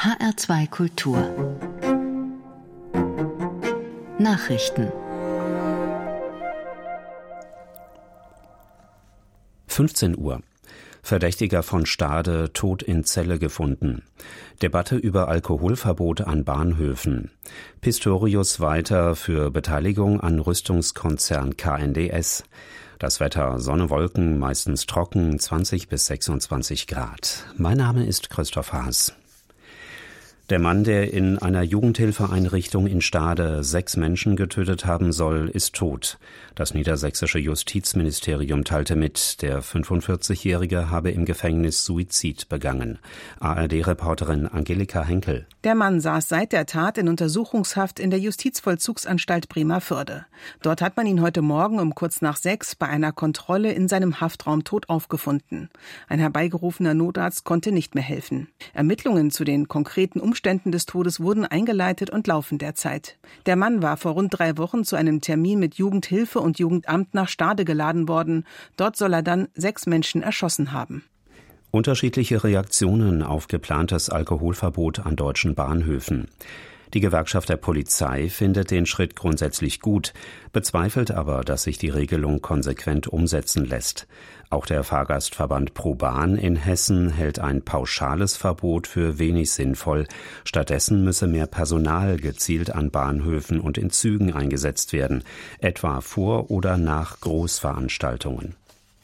HR2 Kultur Nachrichten 15 Uhr. Verdächtiger von Stade tot in Zelle gefunden. Debatte über Alkoholverbot an Bahnhöfen. Pistorius weiter für Beteiligung an Rüstungskonzern KNDS. Das Wetter: Sonne, Wolken, meistens trocken, 20 bis 26 Grad. Mein Name ist Christoph Haas. Der Mann, der in einer Jugendhilfeeinrichtung in Stade 6 Menschen getötet haben soll, ist tot. Das niedersächsische Justizministerium teilte mit, der 45-Jährige habe im Gefängnis Suizid begangen. ARD-Reporterin Angelika Henkel. Der Mann saß seit der Tat in Untersuchungshaft in der Justizvollzugsanstalt Bremervörde. Dort hat man ihn heute Morgen um kurz nach 6 bei einer Kontrolle in seinem Haftraum tot aufgefunden. Ein herbeigerufener Notarzt konnte nicht mehr helfen. Ermittlungen zu den konkreten Umständen des Todes wurden eingeleitet und laufen derzeit. Der Mann war vor rund 3 Wochen zu einem Termin mit Jugendhilfe und Jugendamt nach Stade geladen worden. Dort soll er dann 6 Menschen erschossen haben. Unterschiedliche Reaktionen auf geplantes Alkoholverbot an deutschen Bahnhöfen. Die Gewerkschaft der Polizei findet den Schritt grundsätzlich gut, bezweifelt aber, dass sich die Regelung konsequent umsetzen lässt. Auch der Fahrgastverband ProBahn in Hessen hält ein pauschales Verbot für wenig sinnvoll. Stattdessen müsse mehr Personal gezielt an Bahnhöfen und in Zügen eingesetzt werden, etwa vor oder nach Großveranstaltungen.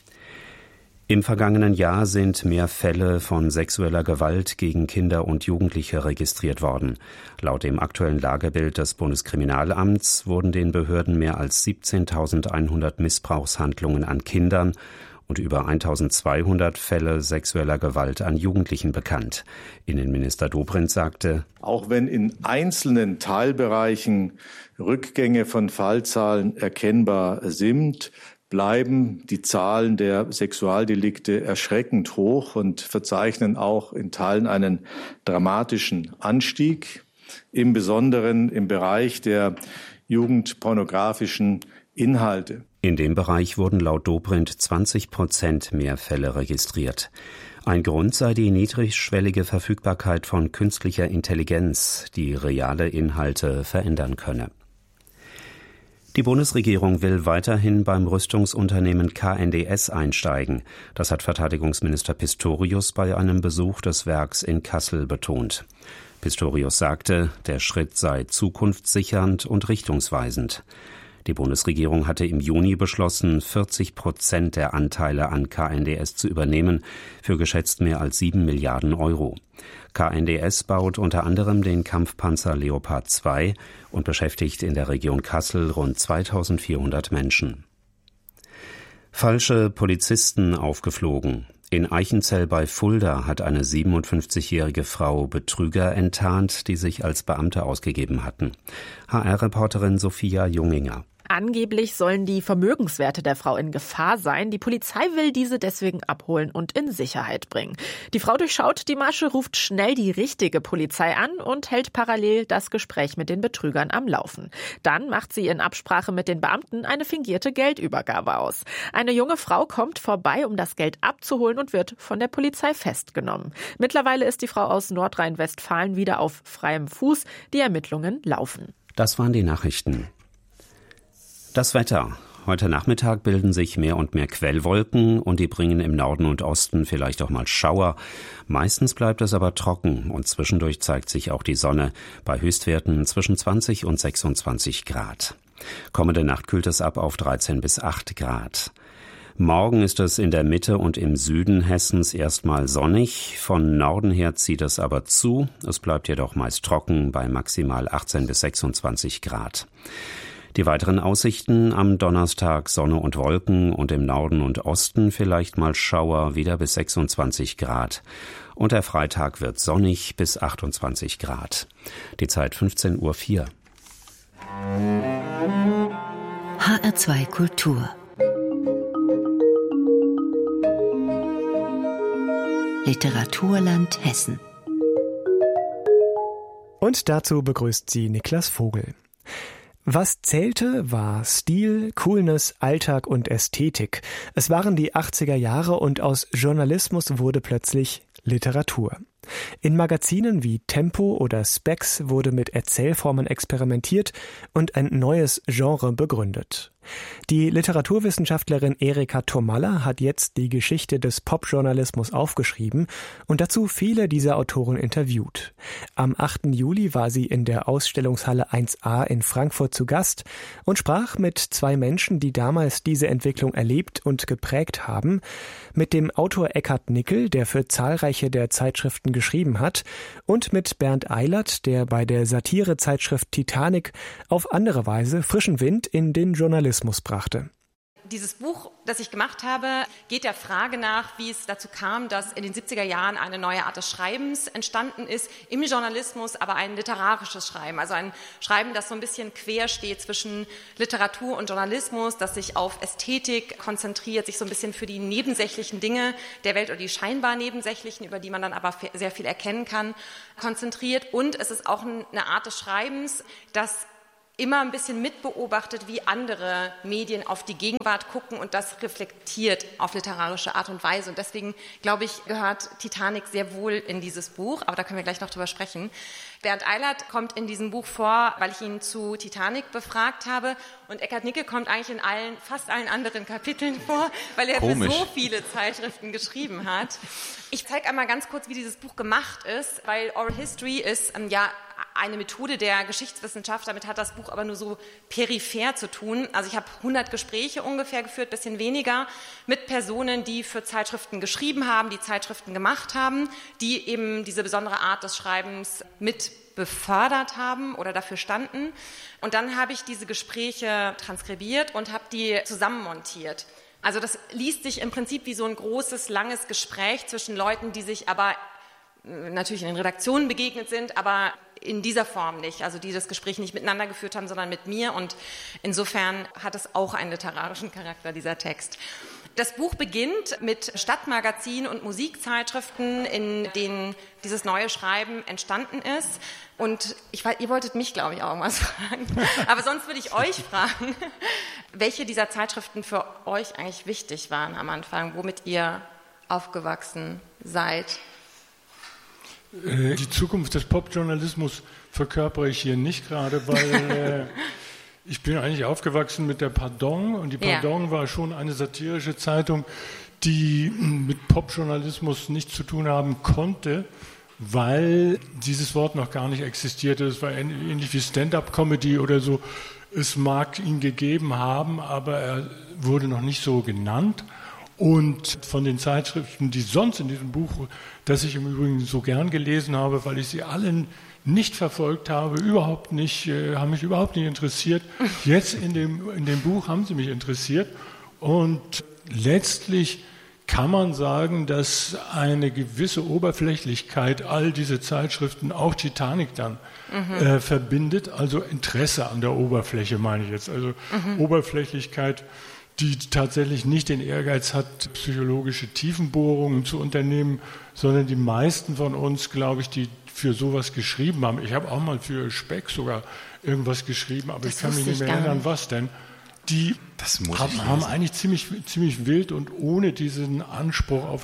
Im vergangenen Jahr sind mehr Fälle von sexueller Gewalt gegen Kinder und Jugendliche registriert worden. Laut dem aktuellen Lagebild des Bundeskriminalamts wurden den Behörden mehr als 17.100 Missbrauchshandlungen an Kindern und über 1.200 Fälle sexueller Gewalt an Jugendlichen bekannt. Innenminister Dobrindt sagte: Auch wenn in einzelnen Teilbereichen Rückgänge von Fallzahlen erkennbar sind, bleiben die Zahlen der Sexualdelikte erschreckend hoch und verzeichnen auch in Teilen einen dramatischen Anstieg, im Besonderen im Bereich der jugendpornografischen Inhalte. In dem Bereich wurden laut Dobrindt 20% mehr Fälle registriert. Ein Grund sei die niedrigschwellige Verfügbarkeit von künstlicher Intelligenz, die reale Inhalte verändern könne. Die Bundesregierung will weiterhin beim Rüstungsunternehmen KNDS einsteigen. Das hat Verteidigungsminister Pistorius bei einem Besuch des Werks in Kassel betont. Pistorius sagte, der Schritt sei zukunftssichernd und richtungsweisend. Die Bundesregierung hatte im Juni beschlossen, 40% der Anteile an KNDS zu übernehmen, für geschätzt mehr als 7 Milliarden Euro. KNDS baut unter anderem den Kampfpanzer Leopard 2 und beschäftigt in der Region Kassel rund 2.400 Menschen. Falsche Polizisten aufgeflogen. In Eichenzell bei Fulda hat eine 57-jährige Frau Betrüger enttarnt, die sich als Beamte ausgegeben hatten. HR-Reporterin Sophia Junginger. Angeblich sollen die Vermögenswerte der Frau in Gefahr sein. Die Polizei will diese deswegen abholen und in Sicherheit bringen. Die Frau durchschaut die Masche, ruft schnell die richtige Polizei an und hält parallel das Gespräch mit den Betrügern am Laufen. Dann macht sie in Absprache mit den Beamten eine fingierte Geldübergabe aus. Eine junge Frau kommt vorbei, um das Geld abzuholen und wird von der Polizei festgenommen. Mittlerweile ist die Frau aus Nordrhein-Westfalen wieder auf freiem Fuß. Die Ermittlungen laufen. Das waren die Nachrichten. Das Wetter. Heute Nachmittag bilden sich mehr und mehr Quellwolken und die bringen im Norden und Osten vielleicht auch mal Schauer. Meistens bleibt es aber trocken und zwischendurch zeigt sich auch die Sonne bei Höchstwerten zwischen 20 und 26 Grad. Kommende Nacht kühlt es ab auf 13 bis 8 Grad. Morgen ist es in der Mitte und im Süden Hessens erstmal sonnig. Von Norden her zieht es aber zu. Es bleibt jedoch meist trocken bei maximal 18 bis 26 Grad. Die weiteren Aussichten: am Donnerstag Sonne und Wolken und im Norden und Osten vielleicht mal Schauer, wieder bis 26 Grad. Und der Freitag wird sonnig bis 28 Grad. Die Zeit 15:04 Uhr. HR2 Kultur Literaturland Hessen. Und dazu begrüßt sie Niklas Vogel. Was zählte, war Stil, Coolness, Alltag und Ästhetik. Es waren die 80er Jahre und aus Journalismus wurde plötzlich Literatur. In Magazinen wie Tempo oder Spex wurde mit Erzählformen experimentiert und ein neues Genre begründet. Die Literaturwissenschaftlerin Erika Tomalla hat jetzt die Geschichte des Popjournalismus aufgeschrieben und dazu viele dieser Autoren interviewt. Am 8. Juli war sie in der Ausstellungshalle 1a in Frankfurt zu Gast und sprach mit 2 Menschen, die damals diese Entwicklung erlebt und geprägt haben, mit dem Autor Eckhard Nickel, der für zahlreiche der Zeitschriften geschrieben hat, und mit Bernd Eilert, der bei der Satirezeitschrift Titanic auf andere Weise frischen Wind in den Journalismus brachte. Dieses Buch, das ich gemacht habe, geht der Frage nach, wie es dazu kam, dass in den 70er Jahren eine neue Art des Schreibens entstanden ist, im Journalismus, aber ein literarisches Schreiben, also ein Schreiben, das so ein bisschen quer steht zwischen Literatur und Journalismus, das sich auf Ästhetik konzentriert, sich so ein bisschen für die nebensächlichen Dinge der Welt oder die scheinbar nebensächlichen, über die man dann aber sehr viel erkennen kann, konzentriert. Und es ist auch eine Art des Schreibens, das immer ein bisschen mitbeobachtet, wie andere Medien auf die Gegenwart gucken und das reflektiert auf literarische Art und Weise. Und deswegen, glaube ich, gehört Titanic sehr wohl in dieses Buch, aber da können wir gleich noch drüber sprechen. Bernd Eilert kommt in diesem Buch vor, weil ich ihn zu Titanic befragt habe, und Eckhard Nickel kommt eigentlich in fast allen anderen Kapiteln vor, weil er für so viele Zeitschriften geschrieben hat. Ich zeige einmal ganz kurz, wie dieses Buch gemacht ist, weil Oral History ist eine Methode der Geschichtswissenschaft, damit hat das Buch aber nur so peripher zu tun. Also ich habe 100 Gespräche ungefähr geführt, bisschen weniger, mit Personen, die für Zeitschriften geschrieben haben, die Zeitschriften gemacht haben, die eben diese besondere Art des Schreibens mit befördert haben oder dafür standen. Und dann habe ich diese Gespräche transkribiert und habe die zusammenmontiert. Also das liest sich im Prinzip wie so ein großes, langes Gespräch zwischen Leuten, die sich aber natürlich in den Redaktionen begegnet sind, aber in dieser Form nicht, also die das Gespräch nicht miteinander geführt haben, sondern mit mir, und insofern hat es auch einen literarischen Charakter, dieser Text. Das Buch beginnt mit Stadtmagazinen und Musikzeitschriften, in denen dieses neue Schreiben entstanden ist. Und ihr wolltet mich, glaube ich, auch irgendwas fragen, aber sonst würde ich euch fragen, welche dieser Zeitschriften für euch eigentlich wichtig waren am Anfang, womit ihr aufgewachsen seid. Die Zukunft des Popjournalismus verkörpere ich hier nicht gerade, weil ich bin eigentlich aufgewachsen mit der Pardon, und die Pardon war schon eine satirische Zeitung, die mit Popjournalismus nichts zu tun haben konnte, weil dieses Wort noch gar nicht existierte. Es war ähnlich wie Stand-up-Comedy oder so. Es mag ihn gegeben haben, aber er wurde noch nicht so genannt. Und von den Zeitschriften, die sonst in diesem Buch, das ich im Übrigen so gern gelesen habe, weil ich sie alle nicht verfolgt habe, haben mich überhaupt nicht interessiert. Jetzt in dem Buch haben sie mich interessiert. Und letztlich kann man sagen, dass eine gewisse Oberflächlichkeit all diese Zeitschriften, auch Titanic dann, verbindet. Also Interesse an der Oberfläche, meine ich jetzt. Also Oberflächlichkeit, die tatsächlich nicht den Ehrgeiz hat, psychologische Tiefenbohrungen zu unternehmen, sondern die meisten von uns, glaube ich, die für sowas geschrieben haben. Ich habe auch mal für Speck sogar irgendwas geschrieben, aber ich kann mich nicht mehr erinnern, was denn. Die haben eigentlich ziemlich wild und ohne diesen Anspruch auf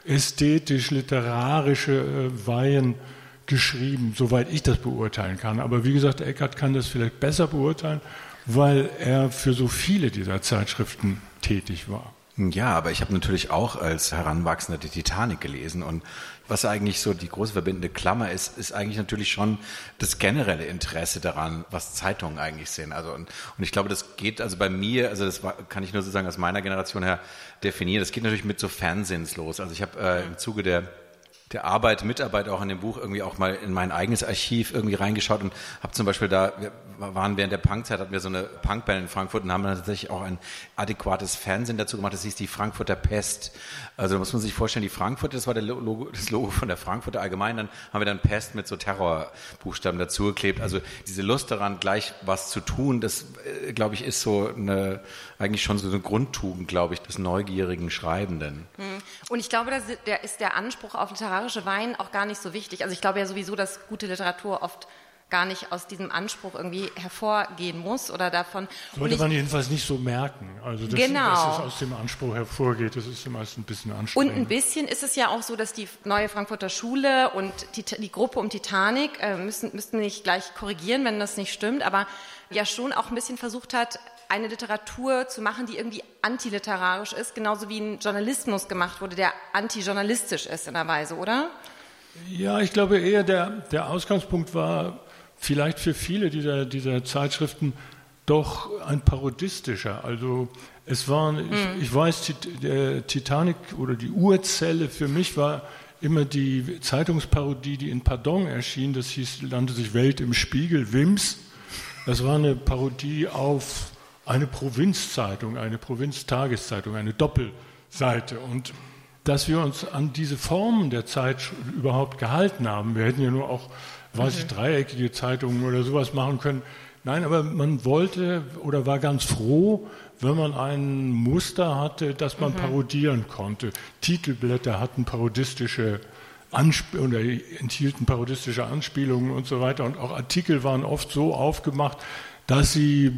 ästhetisch-literarische Weihen geschrieben, soweit ich das beurteilen kann. Aber wie gesagt, Eckhard kann das vielleicht besser beurteilen, weil er für so viele dieser Zeitschriften tätig war. Ja, aber ich habe natürlich auch als Heranwachsender die Titanic gelesen, und was eigentlich so die große verbindende Klammer ist eigentlich natürlich schon das generelle Interesse daran, was Zeitungen eigentlich sind. Also und ich glaube, das geht also bei mir, also kann ich nur sozusagen aus meiner Generation her definieren. Das geht natürlich mit so Fernsehens los. Also ich habe im Zuge der Mitarbeit auch an dem Buch irgendwie auch mal in mein eigenes Archiv irgendwie reingeschaut und habe zum Beispiel wir waren während der Punkzeit, hatten wir so eine Punkband in Frankfurt und haben dann tatsächlich auch ein adäquates Fernsehen dazu gemacht, das hieß die Frankfurter Pest. Also da muss man sich vorstellen, die Frankfurter, das war das Logo von der Frankfurter Allgemein, dann haben wir dann Pest mit so Terrorbuchstaben dazugeklebt. Also diese Lust daran, gleich was zu tun, das glaube ich ist so eigentlich schon so eine Grundtugend, glaube ich, des neugierigen Schreibenden. Und ich glaube, da ist der Anspruch auf literarische Weihen auch gar nicht so wichtig. Also ich glaube ja sowieso, dass gute Literatur oft gar nicht aus diesem Anspruch irgendwie hervorgehen muss oder davon. Sollte man jedenfalls nicht so merken. Also dass es aus dem Anspruch hervorgeht, das ist meist ein bisschen anstrengend. Und ein bisschen ist es ja auch so, dass die neue Frankfurter Schule und die Gruppe um Titanic, müssten nicht gleich korrigieren, wenn das nicht stimmt, aber ja schon auch ein bisschen versucht hat, eine Literatur zu machen, die irgendwie antiliterarisch ist, genauso wie ein Journalismus gemacht wurde, der antijournalistisch ist in einer Weise, oder? Ja, ich glaube eher, der Ausgangspunkt war vielleicht für viele dieser Zeitschriften doch ein parodistischer. Also es waren, ich weiß, Titanic oder die Urzelle für mich war immer die Zeitungsparodie, die in Pardon erschien. Das nannte sich Welt im Spiegel, WIMS. Das war eine Parodie auf eine Provinzzeitung, eine Provinztageszeitung, eine Doppelseite. Und dass wir uns an diese Formen der Zeit überhaupt gehalten haben. Wir hätten ja nur auch, dreieckige Zeitungen oder sowas machen können. Nein, aber man wollte oder war ganz froh, wenn man ein Muster hatte, das man parodieren konnte. Titelblätter hatten parodistische oder enthielten parodistische Anspielungen und so weiter. Und auch Artikel waren oft so aufgemacht, dass sie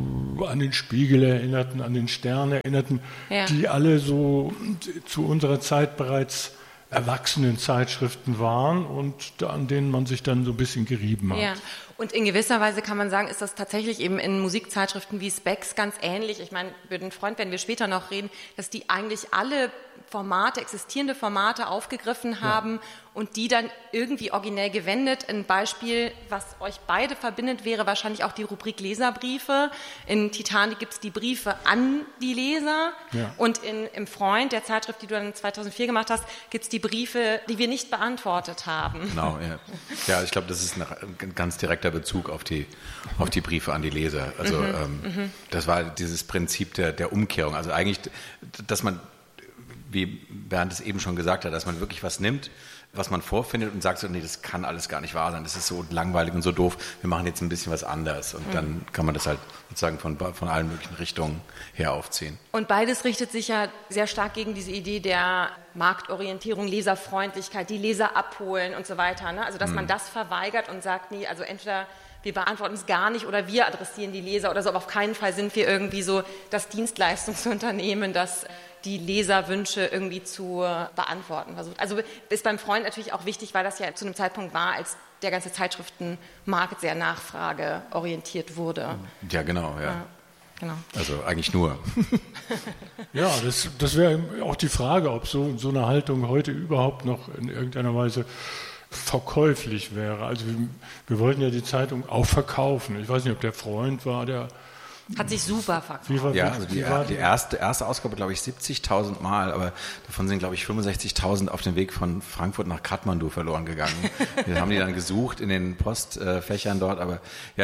an den Spiegel erinnerten, an den Stern erinnerten, die alle so zu unserer Zeit bereits erwachsenen Zeitschriften waren und an denen man sich dann so ein bisschen gerieben hat. Ja. Und in gewisser Weise kann man sagen, ist das tatsächlich eben in Musikzeitschriften wie Spex ganz ähnlich. Ich meine, über den Freund werden wir später noch reden, dass die eigentlich alle existierende Formate aufgegriffen haben und die dann irgendwie originell gewendet. Ein Beispiel, was euch beide verbindet, wäre wahrscheinlich auch die Rubrik Leserbriefe. In Titanic gibt es die Briefe an die Leser und im Freund, der Zeitschrift, die du dann 2004 gemacht hast, gibt es die Briefe, die wir nicht beantwortet haben. Genau, ja, ich glaube, das ist ein ganz direkter Bezug auf die Briefe an die Leser. Also das war dieses Prinzip der Umkehrung. Also eigentlich, dass man, wie Bernd es eben schon gesagt hat, dass man wirklich was nimmt, was man vorfindet und sagt so, nee, das kann alles gar nicht wahr sein, das ist so langweilig und so doof, wir machen jetzt ein bisschen was anderes und dann kann man das halt sozusagen von allen möglichen Richtungen her aufziehen. Und beides richtet sich ja sehr stark gegen diese Idee der Marktorientierung, Leserfreundlichkeit, die Leser abholen und so weiter, ne? Also dass man das verweigert und sagt, nee, also entweder wir beantworten es gar nicht oder wir adressieren die Leser oder so, aber auf keinen Fall sind wir irgendwie so das Dienstleistungsunternehmen, das die Leserwünsche irgendwie zu beantworten versucht. Also ist beim Freund natürlich auch wichtig, weil das ja zu einem Zeitpunkt war, als der ganze Zeitschriftenmarkt sehr nachfrageorientiert wurde. Ja, genau, ja. Genau. Also eigentlich nur. Ja, das wäre auch die Frage, ob so eine Haltung heute überhaupt noch in irgendeiner Weise verkäuflich wäre. Also wir wollten ja die Zeitung auch verkaufen. Ich weiß nicht, ob der Freund war, der hat sich super verkauft. Ja, also die erste Ausgabe, glaube ich, 70.000 Mal, aber davon sind, glaube ich, 65.000 auf dem Weg von Frankfurt nach Kathmandu verloren gegangen. Wir haben die dann gesucht in den Postfächern dort, aber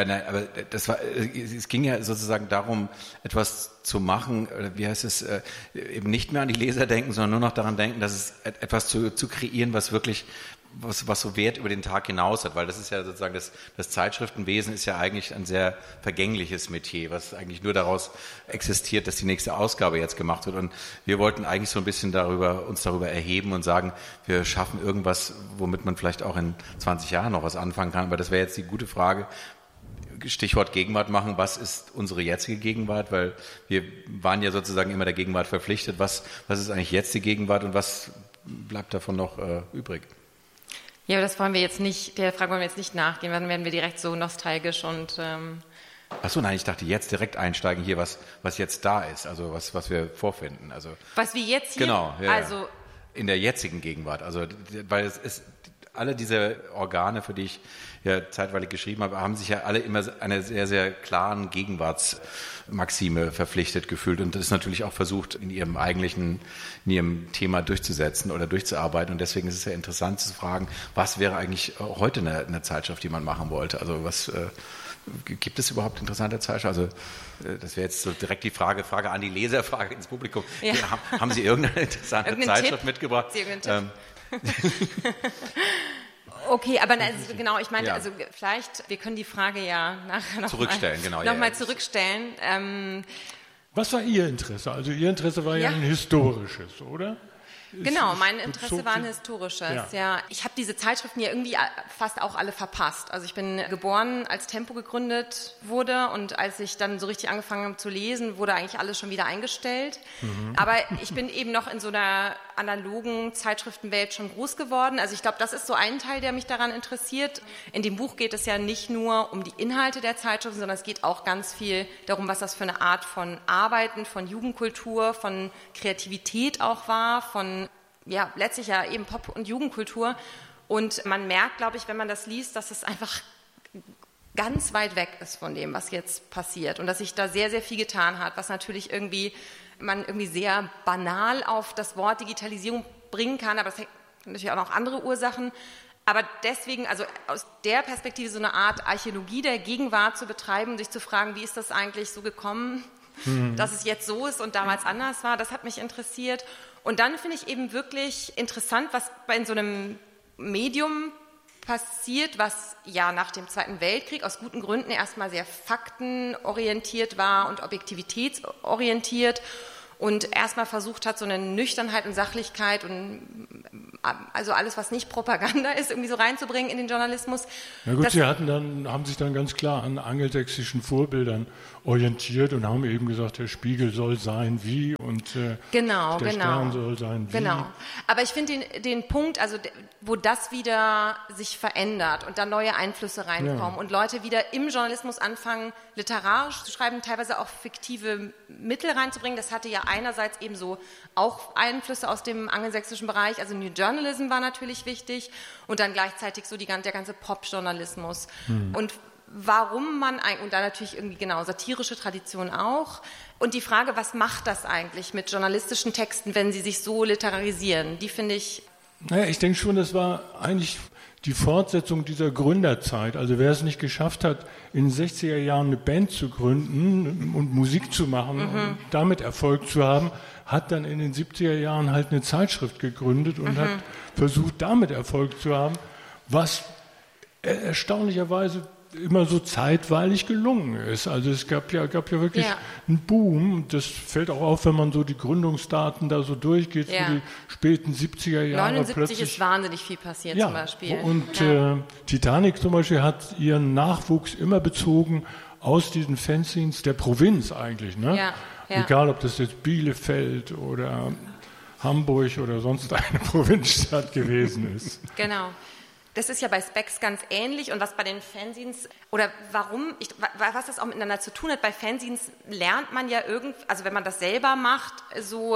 es ging ja sozusagen darum, etwas zu machen, wie heißt es, eben nicht mehr an die Leser denken, sondern nur noch daran denken, dass es etwas zu kreieren, was wirklich was so Wert über den Tag hinaus hat, weil das ist ja sozusagen das Zeitschriftenwesen ist ja eigentlich ein sehr vergängliches Metier, was eigentlich nur daraus existiert, dass die nächste Ausgabe jetzt gemacht wird. Und wir wollten eigentlich so ein bisschen uns darüber erheben und sagen, wir schaffen irgendwas, womit man vielleicht auch in 20 Jahren noch was anfangen kann. Aber das wäre jetzt die gute Frage. Stichwort Gegenwart machen, was ist unsere jetzige Gegenwart? Weil wir waren ja sozusagen immer der Gegenwart verpflichtet. Was ist eigentlich jetzt die Gegenwart und was bleibt davon noch übrig? Ja, das wollen wir jetzt nicht, der Frage wollen wir jetzt nicht nachgehen, dann werden wir direkt so nostalgisch und Achso, nein, ich dachte jetzt direkt einsteigen hier, was jetzt da ist, also was wir vorfinden. Also was wir jetzt hier, genau, ja, also in der jetzigen Gegenwart, also weil es ist, alle diese Organe, für die ich ja zeitweilig geschrieben habe, haben sich ja alle immer einer sehr, sehr klaren Gegenwartsmaxime verpflichtet gefühlt und das ist natürlich auch versucht, in ihrem Thema durchzusetzen oder durchzuarbeiten und deswegen ist es ja interessant zu fragen, was wäre eigentlich heute eine Zeitschrift, die man machen wollte, also was gibt es überhaupt interessante Zeitschriften? Also das wäre jetzt so direkt die Frage an die Leser, Frage ins Publikum. Ja. Haben Sie irgendeine interessante Zeitschrift Tipp? mitgebracht? Okay, aber genau, ich meinte, also vielleicht, wir können die Frage ja nachher noch mal zurückstellen. Was war Ihr Interesse? Also Ihr Interesse war ja ein historisches, oder? Genau, mein Interesse war ein historisches. Ja. Ich habe diese Zeitschriften ja irgendwie fast auch alle verpasst. Also ich bin geboren, als Tempo gegründet wurde, und als ich dann so richtig angefangen habe zu lesen, wurde eigentlich alles schon wieder eingestellt. Aber ich bin eben noch in so einer analogen Zeitschriftenwelt schon groß geworden. Also ich glaube, das ist so ein Teil, der mich daran interessiert. In dem Buch geht es ja nicht nur um die Inhalte der Zeitschriften, sondern es geht auch ganz viel darum, was das für eine Art von Arbeiten, von Jugendkultur, von Kreativität auch war, von letztlich ja eben Pop- und Jugendkultur. Und man merkt, glaube ich, wenn man das liest, dass es einfach ganz weit weg ist von dem, was jetzt passiert. Und dass sich da sehr, sehr viel getan hat, was natürlich man irgendwie sehr banal auf das Wort Digitalisierung bringen kann, aber das hat natürlich auch noch andere Ursachen. Aber deswegen, also aus der Perspektive so eine Art Archäologie der Gegenwart zu betreiben, sich zu fragen, wie ist das eigentlich so gekommen, dass es jetzt so ist und damals anders war, das hat mich interessiert. Und dann finde ich eben wirklich interessant, was in so einem Medium passiert, was ja nach dem Zweiten Weltkrieg aus guten Gründen erstmal sehr faktenorientiert war und objektivitätsorientiert und erstmal versucht hat, so eine Nüchternheit und Sachlichkeit und also alles, was nicht Propaganda ist, irgendwie so reinzubringen in den Journalismus. Na gut, Sie haben sich dann ganz klar an angelsächsischen Vorbildern orientiert und haben eben gesagt, der Spiegel soll sein wie und der Stern soll sein wie. Genau. Aber ich finde den Punkt, also wo das wieder sich verändert und da neue Einflüsse reinkommen und Leute wieder im Journalismus anfangen, literarisch zu schreiben, teilweise auch fiktive Mittel reinzubringen. Das hatte ja einerseits eben so auch Einflüsse aus dem angelsächsischen Bereich, also New Journalism war natürlich wichtig und dann gleichzeitig so der ganze Pop-Journalismus. Und warum und da natürlich irgendwie satirische Tradition auch. Und die Frage, was macht das eigentlich mit journalistischen Texten, wenn sie sich so literarisieren, die finde ich... Naja, ich denke schon, das war eigentlich die Fortsetzung dieser Gründerzeit. Also wer es nicht geschafft hat, in den 60er Jahren eine Band zu gründen und Musik zu machen und damit Erfolg zu haben, hat dann in den 70er Jahren halt eine Zeitschrift gegründet und hat versucht, damit Erfolg zu haben, was erstaunlicherweise immer so zeitweilig gelungen ist. Also es gab ja wirklich einen Boom. Das fällt auch auf, wenn man so die Gründungsdaten da so durchgeht, so die späten 70er Jahre. 79 ist wahnsinnig viel passiert zum Beispiel. Und Titanic zum Beispiel hat ihren Nachwuchs immer bezogen aus diesen Fanzines der Provinz eigentlich. Ne? Ja. Egal, ob das jetzt Bielefeld oder Hamburg oder sonst eine Provinzstadt gewesen ist. Genau. Das ist ja bei Specs ganz ähnlich und was bei den Fanzines oder was das auch miteinander zu tun hat, bei Fanzines lernt man ja also wenn man das selber macht, so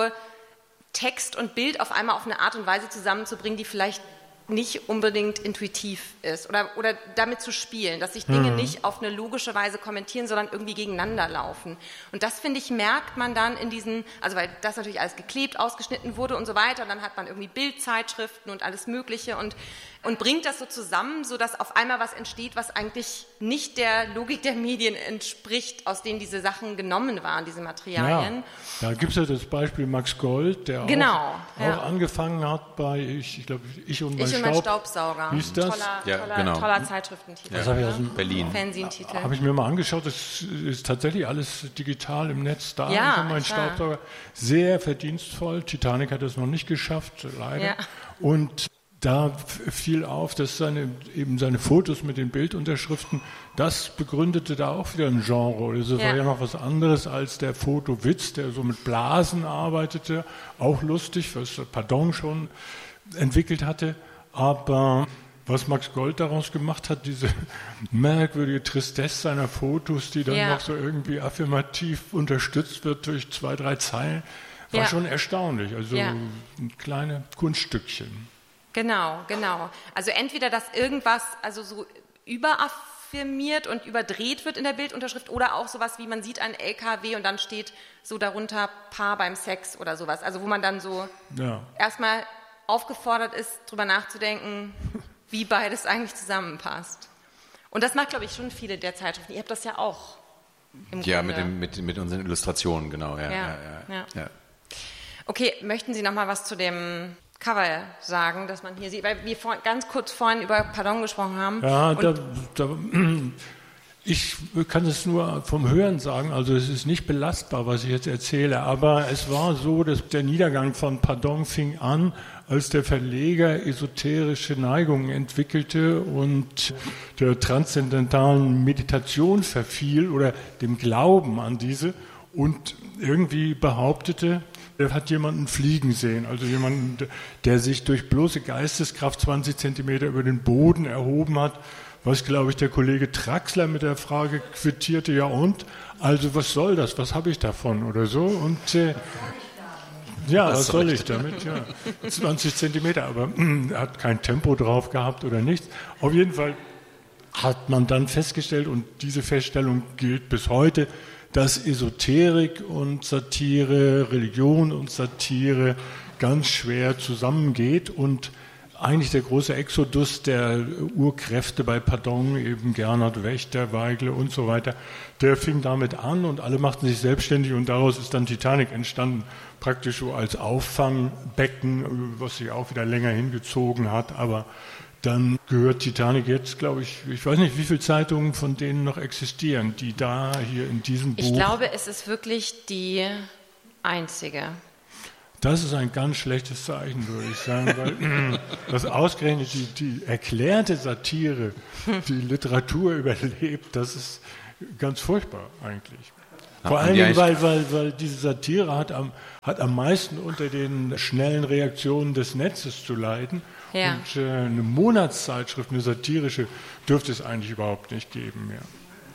Text und Bild auf einmal auf eine Art und Weise zusammenzubringen, die vielleicht nicht unbedingt intuitiv ist oder damit zu spielen, dass sich Dinge nicht auf eine logische Weise kommentieren, sondern irgendwie gegeneinander laufen. Und das, finde ich, merkt man dann in diesen, also weil das natürlich alles geklebt, ausgeschnitten wurde und so weiter und dann hat man irgendwie Bildzeitschriften und alles Mögliche und bringt das so zusammen, sodass auf einmal was entsteht, was eigentlich nicht der Logik der Medien entspricht, aus denen diese Sachen genommen waren, diese Materialien. Ja, da gibt es ja das Beispiel Max Gold, der auch angefangen hat bei, ich glaube, Ich und mein Staubsauger. Wie ist das? Toller Zeitschriftentitel. Das habe ich aus Berlin. Fernsehentitel. Habe ich mir mal angeschaut, das ist tatsächlich alles digital im Netz da. Ja, mein Staubsauger. Sehr verdienstvoll. Titanic hat es noch nicht geschafft, leider. Ja. Und da fiel auf, dass seine Fotos mit den Bildunterschriften, das begründete da auch wieder ein Genre. Das war ja noch was anderes als der Fotowitz, der so mit Blasen arbeitete. Auch lustig, was Pardon schon entwickelt hatte. Aber was Max Gold daraus gemacht hat, diese merkwürdige Tristesse seiner Fotos, die dann noch so irgendwie affirmativ unterstützt wird durch 2, 3 Zeilen, war schon erstaunlich. Also ein kleines Kunststückchen. Genau. Also entweder, dass irgendwas also so überaffirmiert und überdreht wird in der Bildunterschrift oder auch sowas wie, man sieht ein LKW und dann steht so darunter Paar beim Sex oder sowas. Also wo man dann so erstmal aufgefordert ist, drüber nachzudenken, wie beides eigentlich zusammenpasst. Und das macht, glaube ich, schon viele der Zeitschriften. Ihr habt das ja auch im Grunde. mit unseren Illustrationen, genau. Ja. Okay, möchten Sie noch mal was zu dem Cover sagen, dass man hier sieht, weil wir ganz kurz vorhin über Pardon gesprochen haben. Ja, Ich kann es nur vom Hören sagen, also es ist nicht belastbar, was ich jetzt erzähle, aber es war so, dass der Niedergang von Pardon fing an, als der Verleger esoterische Neigungen entwickelte und der transzendentalen Meditation verfiel oder dem Glauben an diese und irgendwie behauptete, er hat jemanden fliegen sehen, also jemanden, der sich durch bloße Geisteskraft 20 Zentimeter über den Boden erhoben hat, was, glaube ich, der Kollege Traxler mit der Frage quittierte, ja und? Also was soll das, was habe ich davon oder so? Und ja, was soll ich damit? Ja, 20 Zentimeter, aber er hat kein Tempo drauf gehabt oder nichts. Auf jeden Fall hat man dann festgestellt, und diese Feststellung gilt bis heute, dass Esoterik und Satire, Religion und Satire ganz schwer zusammengeht und eigentlich der große Exodus der Urkräfte bei Pardon, eben Gernot Wächter, Weigel und so weiter, der fing damit an und alle machten sich selbstständig und daraus ist dann Titanic entstanden, praktisch so als Auffangbecken, was sich auch wieder länger hingezogen hat, aber dann gehört Titanic jetzt, glaube ich weiß nicht, wie viele Zeitungen von denen noch existieren, die da hier in diesem Buch... Ich glaube, es ist wirklich die einzige. Das ist ein ganz schlechtes Zeichen, würde ich sagen, weil das ausgerechnet die erklärte Satire, die Literatur überlebt, das ist ganz furchtbar eigentlich. Vor allen Dingen, weil diese Satire hat am meisten unter den schnellen Reaktionen des Netzes zu leiden. Ja. Und eine Monatszeitschrift, eine satirische, dürfte es eigentlich überhaupt nicht geben mehr.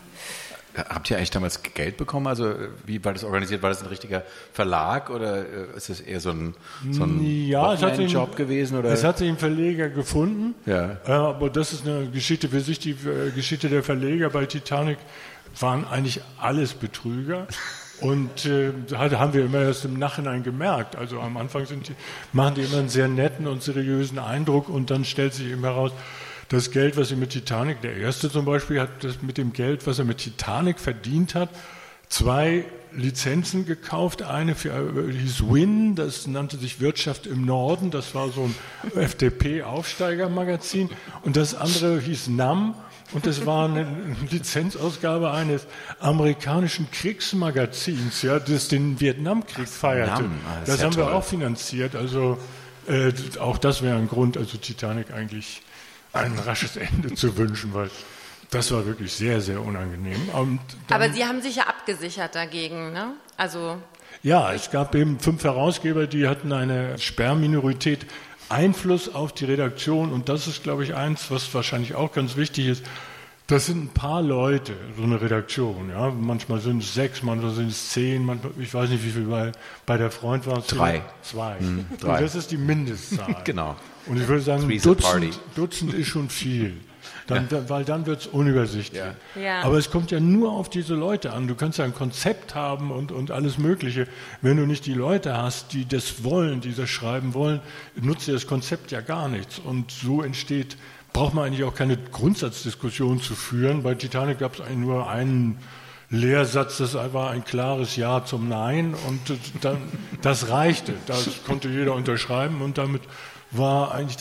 Habt ihr eigentlich damals Geld bekommen? Also wie war das organisiert? War das ein richtiger Verlag oder ist es eher so ein Wochenendjob gewesen? Oder? Es hat sich ein Verleger gefunden, ja. Aber das ist eine Geschichte für sich. Die Geschichte der Verleger bei Titanic waren eigentlich alles Betrüger. Und haben wir immer erst im Nachhinein gemerkt. Also am Anfang machen die immer einen sehr netten und seriösen Eindruck und dann stellt sich eben heraus, das Geld, was sie mit Titanic, der erste zum Beispiel, hat das mit dem Geld, was er mit Titanic verdient hat, 2 Lizenzen gekauft. Eine hieß Win, das nannte sich Wirtschaft im Norden, das war so ein FDP-Aufsteigermagazin. Und das andere hieß NAM und das war eine Lizenzausgabe eines amerikanischen Kriegsmagazins, ja, das den Vietnamkrieg feierte. Das haben wir auch finanziert. Also auch das wäre ein Grund, also Titanic eigentlich ein rasches Ende zu wünschen, weil das war wirklich sehr, sehr unangenehm. Aber Sie haben sich ja abgesichert dagegen, ne? Also ja, es gab eben 5 Herausgeber, die hatten eine Sperrminorität, Einfluss auf die Redaktion und das ist, glaube ich, eins, was wahrscheinlich auch ganz wichtig ist. Das sind ein paar Leute, so eine Redaktion. Ja? Manchmal sind es 6, manchmal sind es 10, manchmal, ich weiß nicht, wie viel bei der Freund waren es. 3. 2. 3. Und das ist die Mindestzahl. Genau. Und ich würde sagen, Dutzend ist schon viel. Weil dann wird es unübersichtlich. Ja. Aber es kommt ja nur auf diese Leute an. Du kannst ja ein Konzept haben und alles Mögliche. Wenn du nicht die Leute hast, die das wollen, die das schreiben wollen, nutzt dir das Konzept ja gar nichts. Und so braucht man eigentlich auch keine Grundsatzdiskussion zu führen. Bei Titanic gab es eigentlich nur einen Lehrsatz, das war ein klares Ja zum Nein und dann, das reichte. Das konnte jeder unterschreiben und damit war eigentlich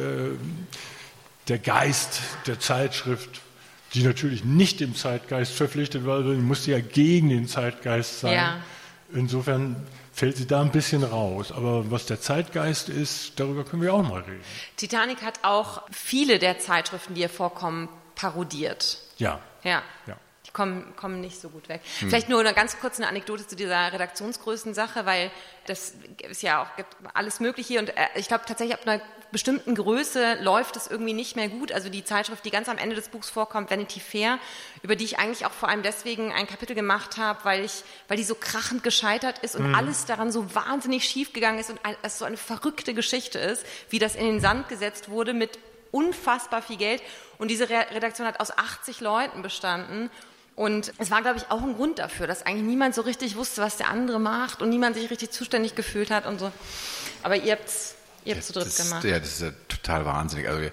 der Geist der Zeitschrift, die natürlich nicht dem Zeitgeist verpflichtet war, sondern die musste ja gegen den Zeitgeist sein. Ja. Insofern fällt sie da ein bisschen raus. Aber was der Zeitgeist ist, darüber können wir auch mal reden. Titanic hat auch viele der Zeitschriften, die hier vorkommen, parodiert. Ja. Die kommen nicht so gut weg. Vielleicht nur eine ganz kurze Anekdote zu dieser Redaktionsgrößensache, weil das ist ja auch gibt alles Mögliche und ich glaube tatsächlich ab einer bestimmten Größe läuft es irgendwie nicht mehr gut. Also die Zeitschrift, die ganz am Ende des Buchs vorkommt, Vanity Fair, über die ich eigentlich auch vor allem deswegen ein Kapitel gemacht habe, weil die so krachend gescheitert ist und alles daran so wahnsinnig schief gegangen ist und es so eine verrückte Geschichte ist, wie das in den Sand gesetzt wurde mit unfassbar viel Geld. Und diese Redaktion hat aus 80 Leuten bestanden. Und es war, glaube ich, auch ein Grund dafür, dass eigentlich niemand so richtig wusste, was der andere macht und niemand sich richtig zuständig gefühlt hat und so. Aber ihr habt's zu dritt gemacht. Ja, das ist ja total wahnsinnig. Also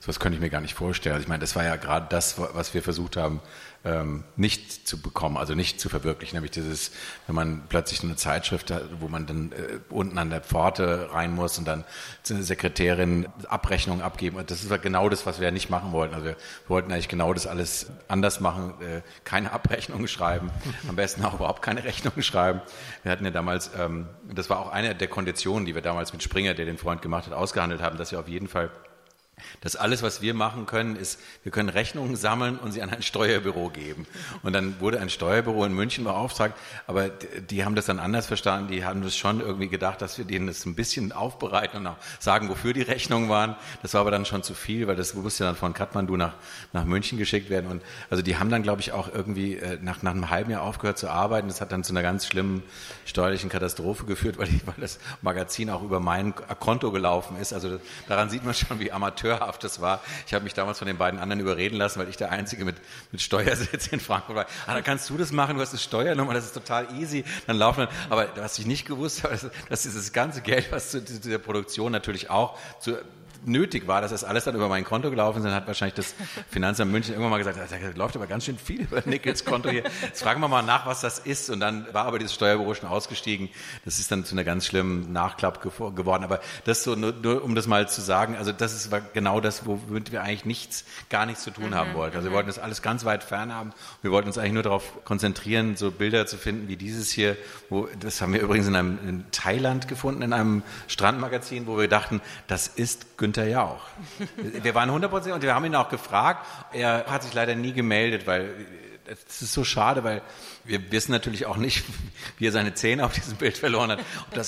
sowas könnte ich mir gar nicht vorstellen. Also ich meine, das war ja gerade das, was wir versucht haben, nicht zu bekommen, also nicht zu verwirklichen, nämlich dieses, wenn man plötzlich eine Zeitschrift hat, wo man dann unten an der Pforte rein muss und dann eine Sekretärin Abrechnungen abgeben. Und das ist genau das, was wir ja nicht machen wollten. Also wir wollten eigentlich genau das alles anders machen, keine Abrechnungen schreiben, am besten auch überhaupt keine Rechnungen schreiben. Wir hatten ja damals, das war auch eine der Konditionen, die wir damals mit Springer, der den Freund gemacht hat, ausgehandelt haben, dass wir auf jeden Fall das alles, was wir machen können, ist, wir können Rechnungen sammeln und sie an ein Steuerbüro geben. Und dann wurde ein Steuerbüro in München beauftragt, aber die haben das dann anders verstanden. Die haben das schon irgendwie gedacht, dass wir denen das ein bisschen aufbereiten und auch sagen, wofür die Rechnungen waren. Das war aber dann schon zu viel, weil das musste dann von Kathmandu nach München geschickt werden. Und also die haben dann, glaube ich, auch irgendwie nach einem halben Jahr aufgehört zu arbeiten. Das hat dann zu einer ganz schlimmen steuerlichen Katastrophe geführt, weil das Magazin auch über mein Konto gelaufen ist. Also daran sieht man schon, wie amateurhaft das war. Ich habe mich damals von den beiden anderen überreden lassen, weil ich der Einzige mit Steuersitz in Frankfurt war. Dann kannst du das machen, du hast eine Steuernummer, das ist total easy. Dann laufen dann, aber was ich nicht gewusst habe, dass dieses ganze Geld, was zu dieser Produktion natürlich auch nötig war, dass das alles dann über mein Konto gelaufen ist, dann hat wahrscheinlich das Finanzamt München irgendwann mal gesagt, da läuft aber ganz schön viel über Nickels Konto hier. Jetzt fragen wir mal nach, was das ist. Und dann war aber dieses Steuerbüro schon ausgestiegen. Das ist dann zu einer ganz schlimmen Nachklapp geworden. Aber das so, nur um das mal zu sagen, also das war genau das, womit wir eigentlich gar nichts zu tun haben wollten. Also wir wollten das alles ganz weit fern haben. Wir wollten uns eigentlich nur darauf konzentrieren, so Bilder zu finden wie dieses hier, das haben wir übrigens in Thailand gefunden, in einem Strandmagazin, wo wir dachten, das ist Günther Jauch. Wir waren 100% und wir haben ihn auch gefragt. Er hat sich leider nie gemeldet, weil es ist so schade, weil wir wissen natürlich auch nicht, wie er seine Zähne auf diesem Bild verloren hat. Ob das